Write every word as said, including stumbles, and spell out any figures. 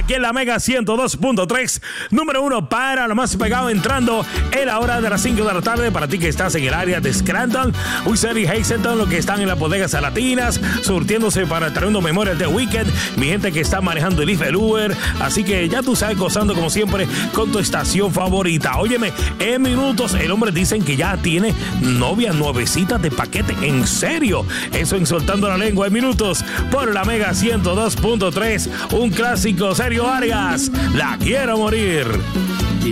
aquí en la Mega ciento dos punto tres, número uno para lo más pegado, entrando en la hora de las cinco de la tarde. Para ti que estás en el área de Scranton, Wixer y Hazleton, los que están en las bodegas latinas, surtiéndose para trayendo memorias de Weekend, mi gente que está manejando el Lyft, el Uber, así que ya tú sabes, gozando como siempre con tu estación favorita. Óyeme, en minutos el hombre dicen que ya tiene novia nuevecita de paquete. ¿En serio? Eso en Soltando la Lengua en minutos por la Mega ciento dos punto tres, un clásico. Sergio Vargas, La Quiero Morir.